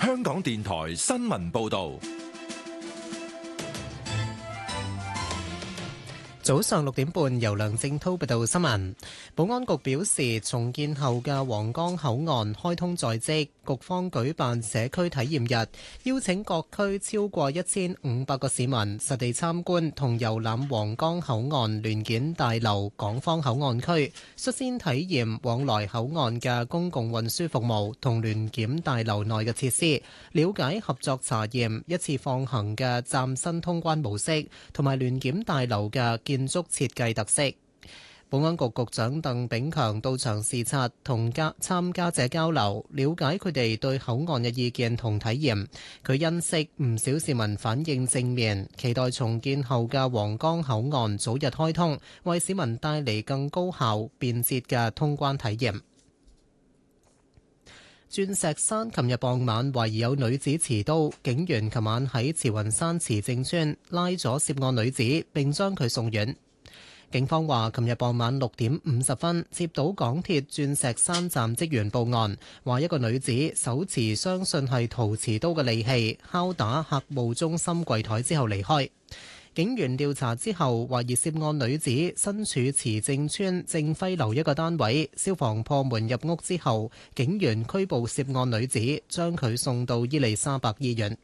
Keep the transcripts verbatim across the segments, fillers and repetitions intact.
香港電台新聞報道。 早上六點半，由梁正滔報道新聞。保安局表示，重建後嘅皇崗口岸開通在即，局方舉辦社區體驗日，邀請各區超過一千五百個市民實地參觀同遊覽皇崗口岸聯檢大樓港方口岸區，率先體驗往來口岸嘅公共運輸服務同聯檢大樓內嘅設施，了解合作查驗一次放行嘅嶄新通關模式同埋聯檢大樓嘅建築設計特色。保安局局長鄧炳強到場視察，同加參加者交流，了解佢哋對口岸嘅意見同體驗。佢欣悉唔少市民反應正面，期待重建後嘅皇崗口岸早日開通，為市民帶嚟更高效便捷嘅通關體驗。鑽石山琴日傍晚懷疑有女子持刀，警員琴晚喺慈雲山慈正村拉咗涉案女子，並將佢送院。警方話，琴日傍晚六點五十分接到港鐵鑽石山站職員報案，話一個女子手持相信係陶瓷刀嘅利器，敲打客務中心櫃台之後離開。警員調查之後，懷疑涉案女子身處慈正村正輝樓一個單位，消防破門入屋之後，警員拘捕涉案女子，將佢送到伊利沙伯醫院。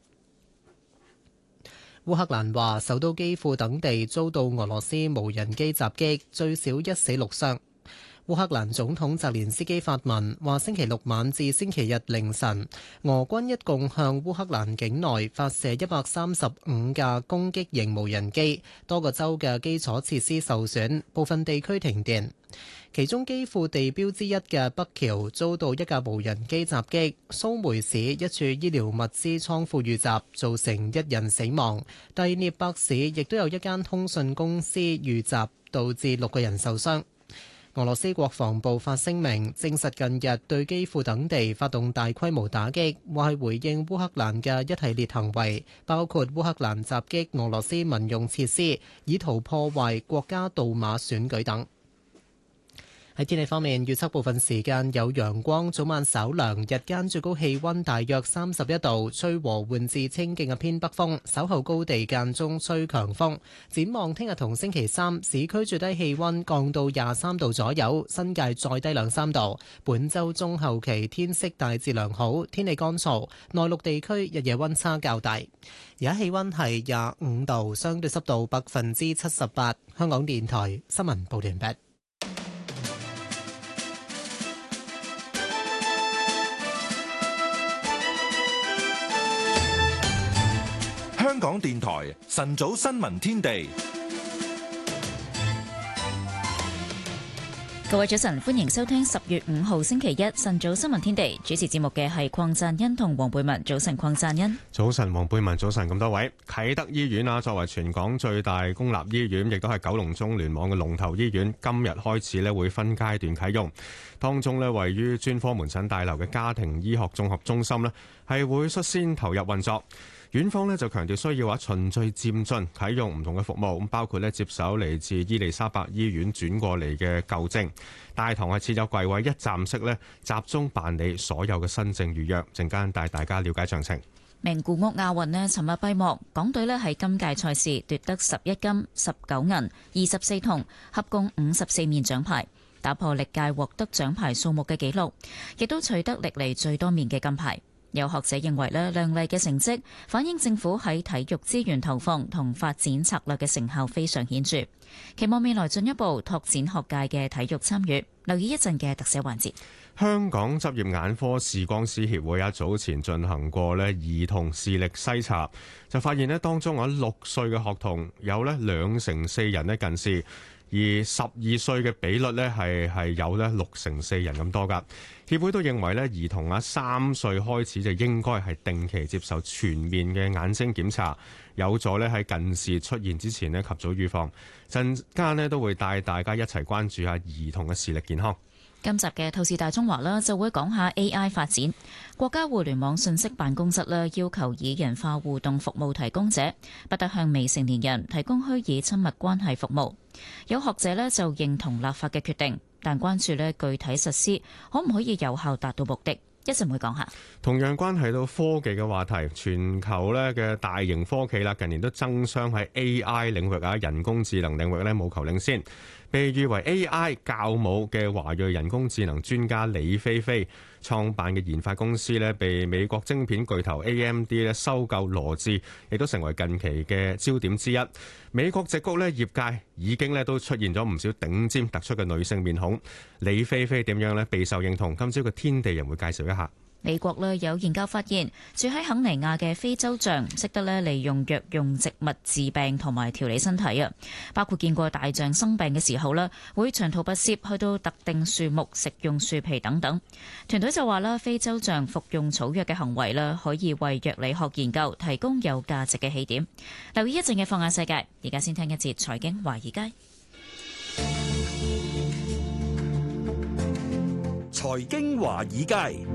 烏克蘭話，首都基輔等地遭到俄羅斯無人機襲擊，最少一死六傷。烏克蘭總統澤連斯基發文話，星期六晚至星期日凌晨，俄軍一共向烏克蘭境內發射一百三十五架攻擊型無人機，多個州嘅基礎設施受損，部分地區停電。其中基輔地標之一嘅北橋遭到一架無人機襲擊，蘇梅市一處醫療物資倉庫遇襲，造成一人死亡。第涅伯市亦都有一間通訊公司遇襲，導致六個人受傷。俄羅斯國防部發聲明證實近日對基輔等地發動大規模打擊，話係回應烏克蘭嘅一系列行為，包括烏克蘭襲擊俄羅斯民用設施，以圖破壞國家杜馬選舉等。喺天氣方面，預測部分時間有陽光，早晚稍涼，日間最高氣溫大約三十一度，吹和緩至清勁嘅偏北風，稍後高地間中吹強風。展望聽日同星期三，市區最低氣溫降到廿三度左右，新界再低兩三度。本週中後期天色大致良好，天氣乾燥，內陸地區日夜溫差較大。而家氣溫係廿五度，相對濕度百分之七十八。香港電台新聞報完畢。 香港電台晨早新聞天地， 各位早晨，歡迎收聽十月五號星期一晨早新聞天地。主持節目嘅係鄺贊恩同黃貝文。早晨，鄺贊恩。 早晨，黃貝文。早晨，咁多位。啟德醫院啊，作為全港最大公立醫院，亦都係九龍中聯網嘅龍頭醫院，今日開始咧會分階段啟用。當中咧位於專科門診大樓嘅家庭醫學綜合中心咧，係會率先投入運作。院方咧就強調需要話循序漸進啟用唔同嘅服務，咁包括咧接手嚟自伊利沙伯醫院轉過嚟嘅舊症。大堂係設有櫃位，一站式咧集中辦理所有嘅新症預約。陣間帶大家了解詳情。 名古屋亞運咧，尋日閉幕，港隊咧喺今屆賽事奪得十一金、十九銀、二十四銅，合共五十四面獎牌，打破歷屆獲得獎牌數目嘅紀錄，亦都取得歷嚟最多面嘅金牌。有學者認為咧，亮麗嘅成績反映政府喺體育資源投放同發展策略嘅成效非常顯著，期望未來進一步拓展學界嘅體育參與。留意一陣嘅特寫環節。 香港執業眼科視光師協會啊，早前進行過咧兒童視力篩查，就發現咧當中啊六歲嘅學童有咧兩成四人咧近視，而十二歲嘅比率咧係係有咧六成四人咁多噶。協會都認為咧，兒童啊三歲開始就應該係定期接受全面嘅眼睛檢查，有助咧喺近視出現之前咧及早預防。陣間咧都會帶大家一齊關注下兒童嘅視力健康。 今集嘅透視大中華啦，就會講下 A I 發展。國家互聯網信息辦公室啦，要求以人化互動服務提供者不得向未成年人提供虛擬親密關係服務。有學者咧就認同立法嘅決定，但關注咧具體實施可唔可以有效達到目的。 一陣會講下。 同樣關係到科技嘅話題，全球咧嘅大型科技啦，近年都爭相喺 A I 領域啊，人工智能領域咧務求領先。被譽為 A I 教母嘅華裔人工智能專家李飛飛創辦嘅研發公司咧，被美國晶片巨頭 A M D 咧收購羅致，亦都成為近期嘅焦點之一。美國矽谷咧業界已經咧都出現咗唔少頂尖突出嘅女性面孔。李飛飛點樣咧備受認同？今朝嘅天地人會介紹一下。 美國咧有研究發現，住喺肯尼亞嘅非洲象識得咧利用藥用植物治病同埋調理身體啊，包括見過大象生病嘅時候咧，會長途跋涉去到特定樹木食用樹皮等等。團隊就話啦，非洲象服用草藥嘅行為咧，可以為藥理學研究提供有價值嘅起點。留意一陣嘅放眼世界，而家先聽一節財經華爾街。 財經華爾街。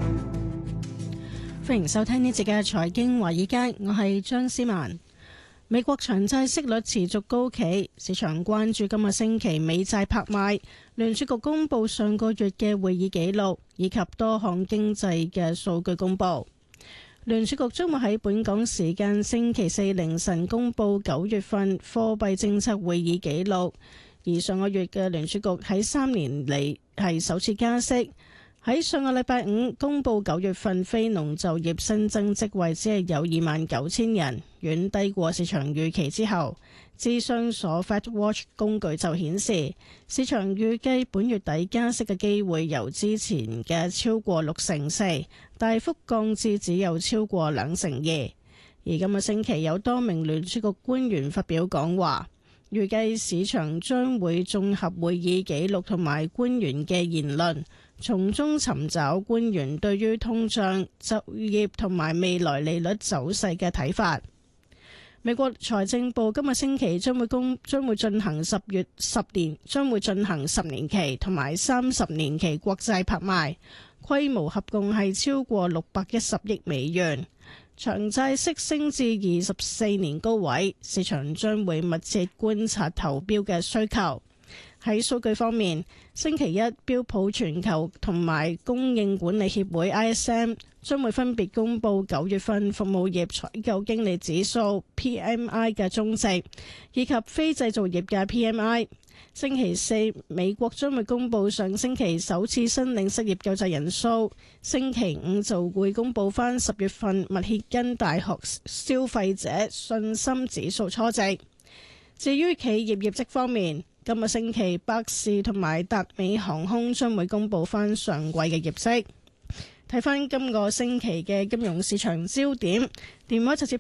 歡迎收聽呢節嘅財經華爾街，我係張思曼。美國長債息率持續高企，市場關注今個星期美債拍賣、聯儲局公布上個月嘅會議記錄以及多項經濟嘅數據公布。聯儲局將會喺本港時間星期四凌晨公布九月份貨幣政策會議記錄，而上個月嘅聯儲局喺三年嚟係首次加息。喺上個禮拜五公布九月份非農就業新增職位只係有二萬九千人，遠低過市場預期之後，諮商所 FedWatch 工具就顯示，市場預計本月底加息嘅機會由之前嘅超過六成四，大幅降至只有超過兩成二。而今個星期有多名聯儲局官員發表講話，預計市場將會綜合會議記錄同埋官員嘅言論，從中尋找官員對於通脹、就業同埋未來利率走勢嘅睇法。美國財政部今個星期將會公將會進行十月十年將會進行十年期同埋三十年期國債拍賣，規模合共係超過六百一十億美元。長債息升至二十四年高位，市場將會密切觀察投標嘅需求。喺數據方面，星期一標普全球同埋供應管理協會 I S M 將會分別公布九月份服務業採購經理指數 P M I 嘅終值，以及非製造業嘅 P M I。星期四，美國將會公布上星期首次申領失業救濟人數。星期五就會公布翻十月份密歇根大學消費者信心指數初值。至於企業業績方面，今個星期百事同埋達美航空將會公布翻上季嘅業績。睇翻今個星期嘅金融市場焦點，電話就接